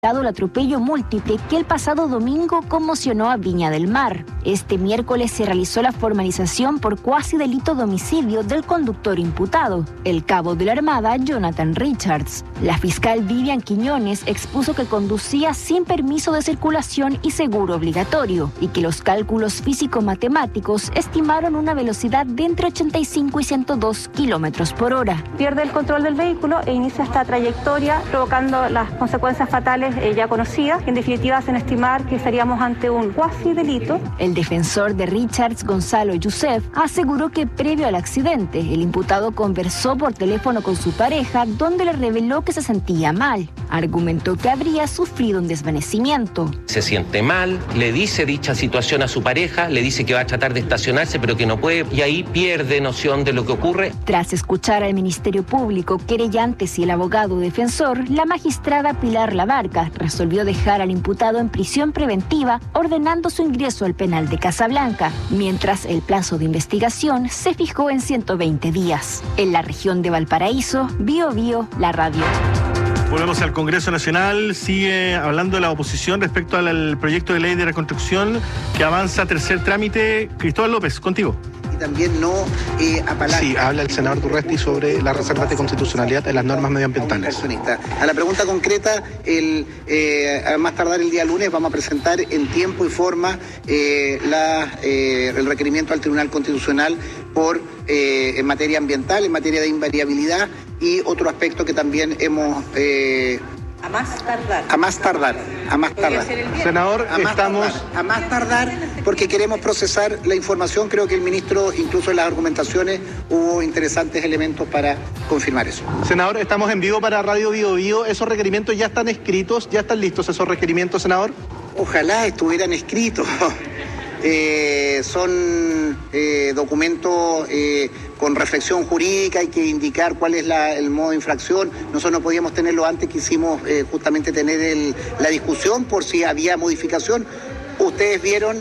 el atropello múltiple que el pasado domingo conmocionó a Viña del Mar. Este miércoles se realizó la formalización por cuasi delito de homicidio del conductor imputado, el cabo de la Armada Jonathan Richards. La fiscal Vivian Quiñones expuso que conducía sin permiso de circulación y seguro obligatorio y que los cálculos físico-matemáticos estimaron una velocidad de entre 85 y 102 kilómetros por hora. Pierde el control del vehículo e inicia esta trayectoria provocando las consecuencias fatales ya conocidas. En definitiva, hacen estimar que estaríamos ante un cuasi delito. El defensor de Richards, Gonzalo Youssef, aseguró que previo al accidente, el imputado conversó por teléfono con su pareja, donde le reveló que se sentía mal. Argumentó que habría sufrido un desvanecimiento. Se siente mal, le dice dicha situación a su pareja, le dice que va a tratar de estacionarse, pero que no puede, y ahí pierde noción de lo que ocurre. Tras escuchar al Ministerio Público, querellantes y el abogado defensor, la magistrada Pilar Labarca resolvió dejar al imputado en prisión preventiva, ordenando su ingreso al penal de Casablanca, mientras el plazo de investigación se fijó en 120 días. En la región de Valparaíso, Bío Bío, la radio. Volvemos al Congreso Nacional. Sigue hablando la oposición respecto al proyecto de ley de reconstrucción que avanza a tercer trámite. Cristóbal López, contigo. También no apalanca. Sí, habla el senador Durresti sobre las reservas de constitucionalidad en las normas medioambientales. A la pregunta concreta, a más tardar el día lunes vamos a presentar en tiempo y forma el requerimiento al Tribunal Constitucional en materia ambiental, en materia de invariabilidad y otro aspecto que también hemos... A más tardar. Senador, a más tardar, porque queremos procesar la información. Creo que el ministro, incluso en las argumentaciones, hubo interesantes elementos para confirmar eso. Senador, estamos en vivo para Radio Bío Bío. ¿Esos requerimientos ya están escritos? ¿Ya están listos esos requerimientos, senador? Ojalá estuvieran escritos. Son documentos con reflexión jurídica, hay que indicar cuál es el modo de infracción. Nosotros no podíamos tenerlo antes, quisimos justamente tener la discusión por si había modificación. Ustedes vieron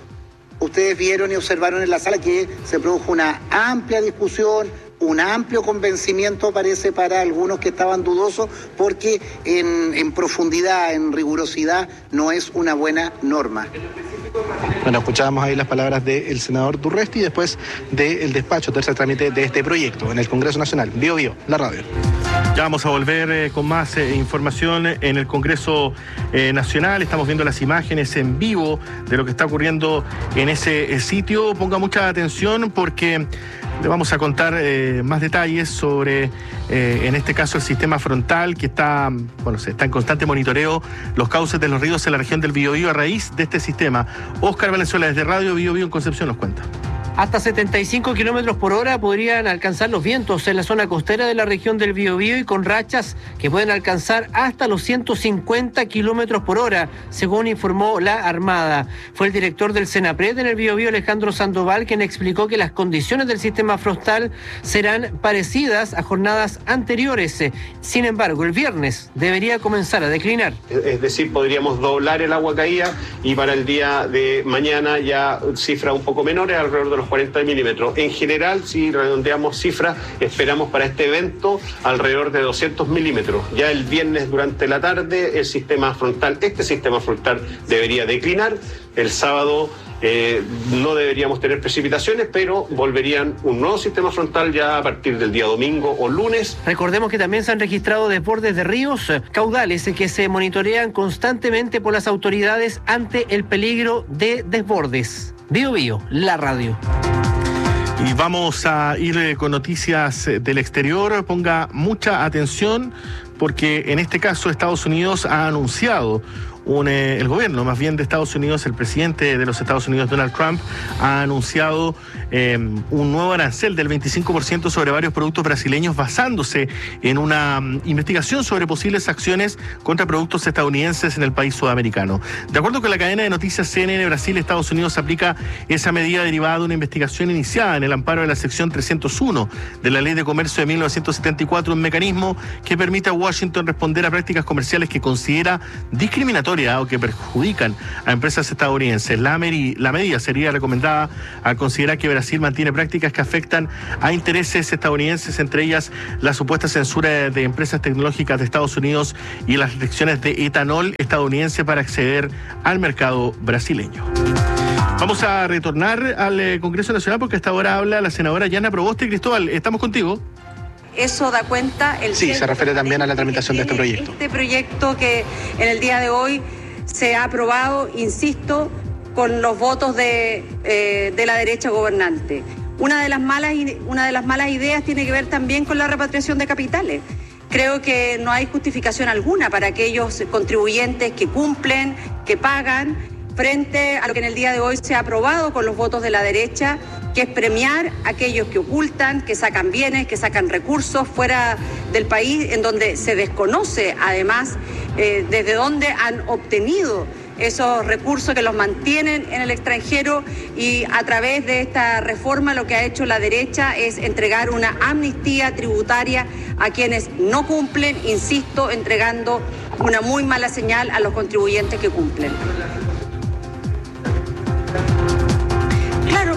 y observaron en la sala que se produjo una amplia discusión, un amplio convencimiento parece para algunos que estaban dudosos, porque en profundidad, en rigurosidad, no es una buena norma. Bueno, escuchábamos ahí las palabras del senador Durresti y después del despacho, tercer trámite de este proyecto en el Congreso Nacional. Bío Bío, la radio. Ya vamos a volver con más información en el Congreso Nacional. Estamos viendo las imágenes en vivo de lo que está ocurriendo en ese sitio. Ponga mucha atención porque le vamos a contar más detalles sobre, en este caso, el sistema frontal que está en constante monitoreo los cauces de los ríos en la región del Biobío a raíz de este sistema. Óscar Valenzuela, desde Radio Bío Bío en Concepción, nos cuenta. Hasta 75 kilómetros por hora podrían alcanzar los vientos en la zona costera de la región del Biobío y con rachas que pueden alcanzar hasta los 150 kilómetros por hora, según informó la Armada. Fue el director del Senapred en el Biobío, Alejandro Sandoval, quien explicó que las condiciones del sistema frontal serán parecidas a jornadas anteriores. Sin embargo, el viernes debería comenzar a declinar. Es decir, podríamos doblar el agua caída y para el día de mañana ya cifras un poco menores, alrededor de los 40 milímetros. En general, si redondeamos cifras, esperamos para este evento alrededor de 200 milímetros. Ya el viernes durante la tarde, este sistema frontal debería declinar. El sábado no deberíamos tener precipitaciones, pero volverían un nuevo sistema frontal ya a partir del día domingo o lunes. Recordemos que también se han registrado desbordes de ríos, caudales que se monitorean constantemente por las autoridades ante el peligro de desbordes. Bío Bío, la radio. Y vamos a ir con noticias del exterior. Ponga mucha atención porque en este caso Estados Unidos ha anunciado el gobierno, más bien de Estados Unidos, el presidente de los Estados Unidos, Donald Trump, ha anunciado un nuevo arancel del 25% sobre varios productos brasileños basándose en una investigación sobre posibles acciones contra productos estadounidenses en el país sudamericano. De acuerdo con la cadena de noticias CNN Brasil, Estados Unidos aplica esa medida derivada de una investigación iniciada en el amparo de la sección 301 de la Ley de Comercio de 1974, un mecanismo que permite a Washington responder a prácticas comerciales que considera discriminatorias discriminatorias o que perjudican a empresas estadounidenses. La medida sería recomendada al considerar que Brasil mantiene prácticas que afectan a intereses estadounidenses, entre ellas la supuesta censura de empresas tecnológicas de Estados Unidos y las restricciones de etanol estadounidense para acceder al mercado brasileño. Vamos a retornar al Congreso Nacional porque hasta ahora habla la senadora Yana Proboste. Cristóbal, estamos contigo. Eso da cuenta Sí, se refiere también a la tramitación de este proyecto. Este proyecto que en el día de hoy se ha aprobado, insisto, con los votos de la derecha gobernante. Una de las malas ideas tiene que ver también con la repatriación de capitales. Creo que no hay justificación alguna para aquellos contribuyentes que cumplen, que pagan, frente a lo que en el día de hoy se ha aprobado con los votos de la derecha, que es premiar a aquellos que ocultan, que sacan bienes, que sacan recursos fuera del país, en donde se desconoce además desde dónde han obtenido esos recursos que los mantienen en el extranjero, y a través de esta reforma lo que ha hecho la derecha es entregar una amnistía tributaria a quienes no cumplen, insisto, entregando una muy mala señal a los contribuyentes que cumplen. Claro.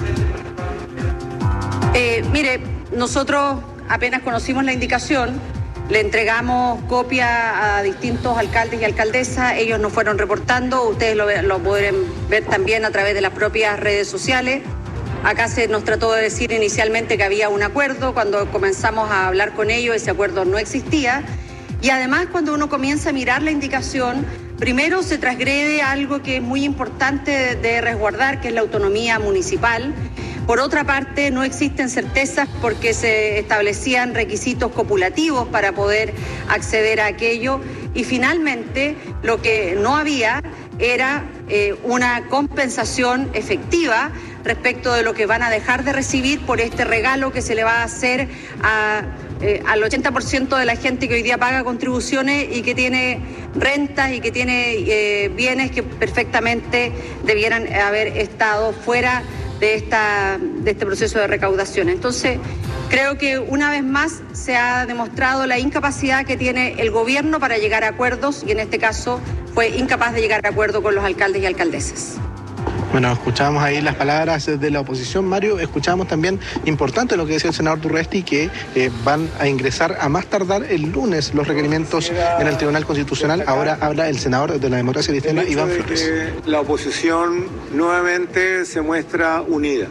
Mire, nosotros apenas conocimos la indicación, le entregamos copia a distintos alcaldes y alcaldesas, ellos nos fueron reportando, ustedes lo pueden ver también a través de las propias redes sociales. Acá se nos trató de decir inicialmente que había un acuerdo, cuando comenzamos a hablar con ellos ese acuerdo no existía, y además cuando uno comienza a mirar la indicación, primero se transgrede algo que es muy importante de resguardar, que es la autonomía municipal. Por otra parte, no existen certezas porque se establecían requisitos copulativos para poder acceder a aquello. Y finalmente, lo que no había era una compensación efectiva respecto de lo que van a dejar de recibir por este regalo que se le va a hacer al 80% de la gente que hoy día paga contribuciones y que tiene rentas y que tiene bienes que perfectamente debieran haber estado fuera de este proceso de recaudación. Entonces, creo que una vez más se ha demostrado la incapacidad que tiene el gobierno para llegar a acuerdos, y en este caso fue incapaz de llegar a acuerdo con los alcaldes y alcaldesas. Bueno, escuchábamos ahí las palabras de la oposición, Mario. Escuchábamos también, importante lo que decía el senador Durresti, que van a ingresar a más tardar el lunes los requerimientos en el Tribunal Constitucional. Ahora habla el senador de la Democracia Cristiana, Iván Flores. La oposición nuevamente se muestra unida.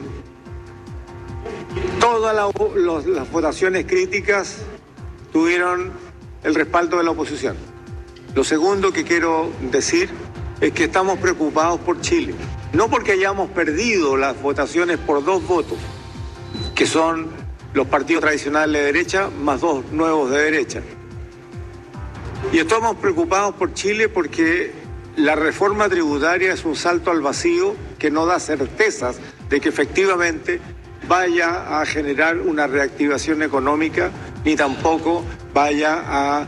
Todas las votaciones críticas tuvieron el respaldo de la oposición. Lo segundo que quiero decir es que estamos preocupados por Chile. No porque hayamos perdido las votaciones por 2 votos, que son los partidos tradicionales de derecha más 2 nuevos de derecha. Y estamos preocupados por Chile porque la reforma tributaria es un salto al vacío que no da certezas de que efectivamente vaya a generar una reactivación económica, ni tampoco vaya a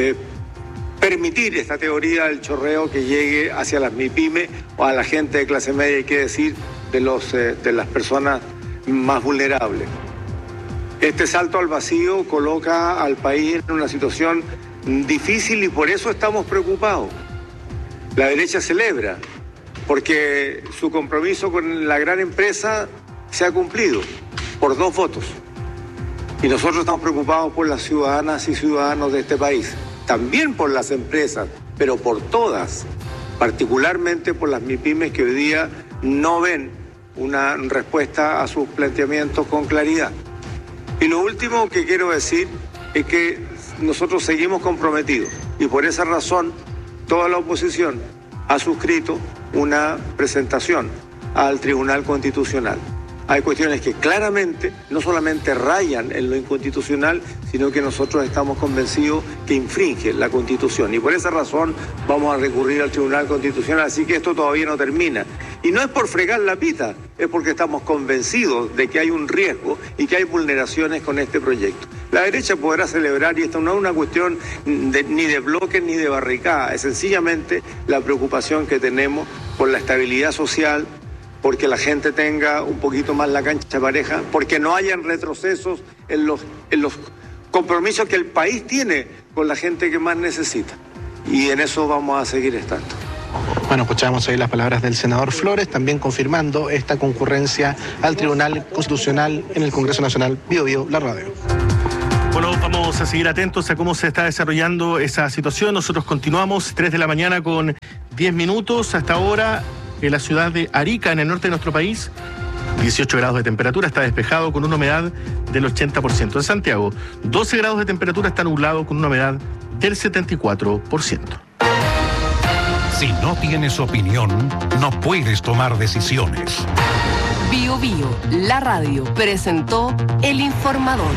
permitir esta teoría del chorreo que llegue hacia las MIPYME o a la gente de clase media, hay que decir, de las personas más vulnerables. Este salto al vacío coloca al país en una situación difícil y por eso estamos preocupados. La derecha celebra porque su compromiso con la gran empresa se ha cumplido por 2 votos. Y nosotros estamos preocupados por las ciudadanas y ciudadanos de este país. También por las empresas, pero por todas, particularmente por las MIPYMES que hoy día no ven una respuesta a sus planteamientos con claridad. Y lo último que quiero decir es que nosotros seguimos comprometidos y por esa razón toda la oposición ha suscrito una presentación al Tribunal Constitucional. Hay cuestiones que claramente no solamente rayan en lo inconstitucional, sino que nosotros estamos convencidos que infringen la Constitución. Y por esa razón vamos a recurrir al Tribunal Constitucional, así que esto todavía no termina. Y no es por fregar la pita, es porque estamos convencidos de que hay un riesgo y que hay vulneraciones con este proyecto. La derecha podrá celebrar, y esto no es una cuestión ni de bloques ni de barricada, es sencillamente la preocupación que tenemos por la estabilidad social, porque la gente tenga un poquito más la cancha pareja, porque no hayan retrocesos en los compromisos que el país tiene con la gente que más necesita. Y en eso vamos a seguir estando. Bueno, escuchamos ahí las palabras del senador Flores, también confirmando esta concurrencia al Tribunal Constitucional en el Congreso Nacional. Bío Bío, la radio. Bueno, vamos a seguir atentos a cómo se está desarrollando esa situación. Nosotros continuamos 3 de la mañana con 10 minutos. Hasta ahora, en la ciudad de Arica, en el norte de nuestro país, 18 grados de temperatura, está despejado con una humedad del 80%. En Santiago, 12 grados de temperatura, está nublado con una humedad del 74%. Si no tienes opinión, no puedes tomar decisiones. Bío Bío, la radio, presentó El Informador.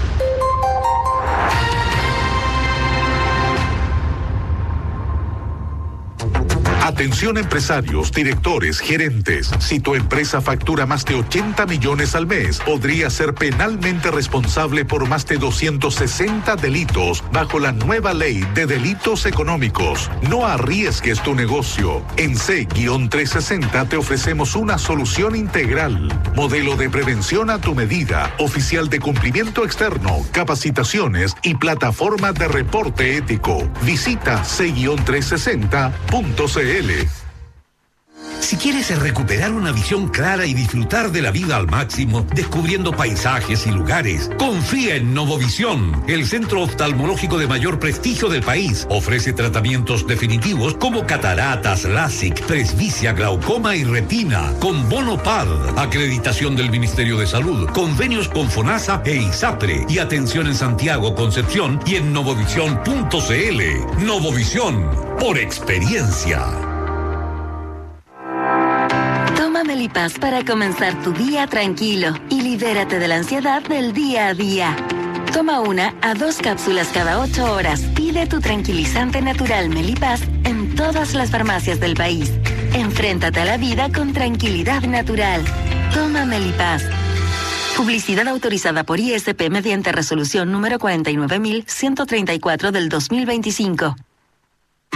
Atención empresarios, directores, gerentes. Si tu empresa factura más de 80 millones al mes, podría ser penalmente responsable por más de 260 delitos bajo la nueva ley de delitos económicos. No arriesgues tu negocio. En C-360 te ofrecemos una solución integral. Modelo de prevención a tu medida, oficial de cumplimiento externo, capacitaciones y plataforma de reporte ético. Visita C-360.cl. Si quieres recuperar una visión clara y disfrutar de la vida al máximo, descubriendo paisajes y lugares, confía en Novovisión, el centro oftalmológico de mayor prestigio del país. Ofrece tratamientos definitivos como cataratas, LASIK, presbicia, glaucoma y retina, con bono PAD, acreditación del Ministerio de Salud, convenios con FONASA e ISAPRE, y atención en Santiago, Concepción y en novovisión.cl. Novovisión, por experiencia. Toma Melipaz para comenzar tu día tranquilo y libérate de la ansiedad del día a día. Toma 1 a 2 cápsulas cada 8 horas. Pide tu tranquilizante natural Melipaz en todas las farmacias del país. Enfréntate a la vida con tranquilidad natural. Toma Melipaz. Publicidad autorizada por ISP mediante resolución número 49.134 del 2025.